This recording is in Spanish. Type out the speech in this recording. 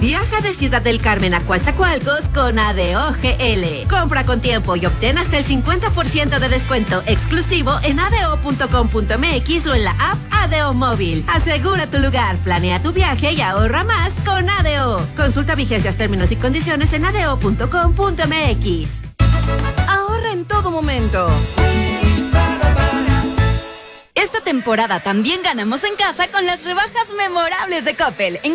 Viaja de Ciudad del Carmen a Coatzacoalcos con ADO GL. Compra con tiempo y obtén hasta el 50% de descuento exclusivo en ado.com.mx o en la app ADO Móvil. Asegura tu lugar, planea tu viaje y ahorra más con ADO. Consulta vigencias, términos y condiciones en ado.com.mx. Ahorra en todo momento. Esta temporada también ganamos en casa con las rebajas memorables de Coppel.